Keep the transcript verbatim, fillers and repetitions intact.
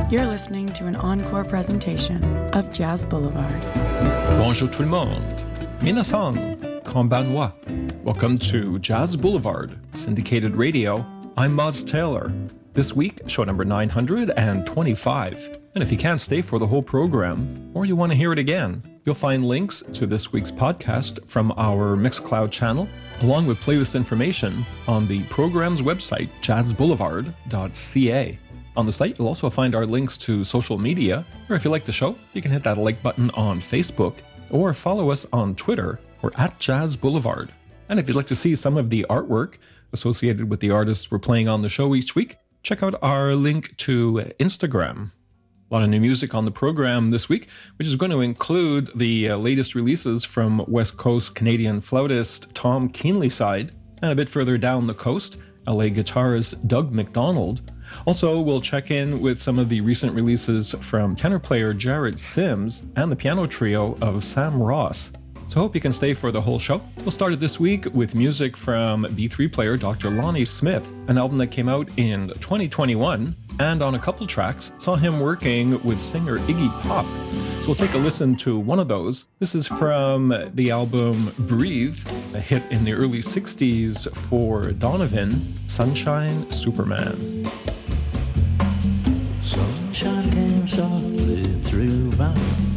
You're listening to an encore presentation of Jazz Boulevard. Bonjour tout le monde. Minasan, konbanwa. Welcome to Jazz Boulevard, syndicated radio. I'm Moz Taylor. This week, show number nine hundred twenty-five. And if you can't stay for the whole program, or you want to hear it again, you'll find links to this week's podcast from our Mixcloud channel, along with playlist information on the program's website, jazz boulevard dot c a. On the site, you'll also find our links to social media, or if you like the show, you can hit that like button on Facebook, or follow us on Twitter, or at Jazz Boulevard. And if you'd like to see some of the artwork associated with the artists we're playing on the show each week, check out our link to Instagram. A lot of new music on the program this week, which is going to include the uh, latest releases from West Coast Canadian flautist Tom Keenlyside, and a bit further down the coast, L A guitarist Doug McDonald. Also, we'll check in with some of the recent releases from tenor player Jared Sims and the piano trio of Sam Ross. So I hope you can stay for the whole show. We'll start it this week with music from B three player Doctor Lonnie Smith, an album that came out in twenty twenty-one, and on a couple tracks saw him working with singer Iggy Pop. So we'll take a listen to one of those. This is from the album Breathe, a hit in the early sixties for Donovan, Sunshine Superman. Sunshine came softly through my